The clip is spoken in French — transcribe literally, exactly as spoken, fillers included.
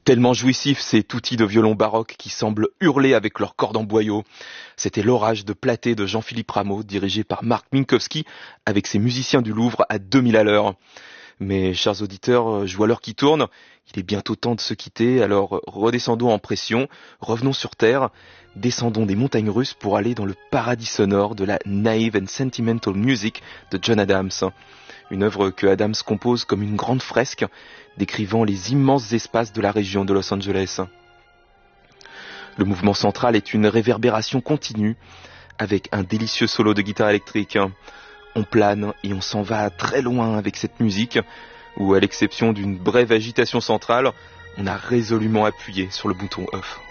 Tellement jouissifs ces outils de violon baroque qui semblent hurler avec leurs cordes en boyau. C'était l'orage de Platée de Jean-Philippe Rameau, dirigé par Marc Minkowski, avec ses musiciens du Louvre à deux mille à l'heure. Mais, chers auditeurs, je vois l'heure qui tourne, il est bientôt temps de se quitter, alors redescendons en pression, revenons sur Terre, descendons des montagnes russes pour aller dans le paradis sonore de la Naive and Sentimental Music de John Adams. Une œuvre que Adams compose comme une grande fresque, décrivant les immenses espaces de la région de Los Angeles. Le mouvement central est une réverbération continue, avec un délicieux solo de guitare électrique. On plane et on s'en va très loin avec cette musique, où à l'exception d'une brève agitation centrale, on a résolument appuyé sur le bouton off.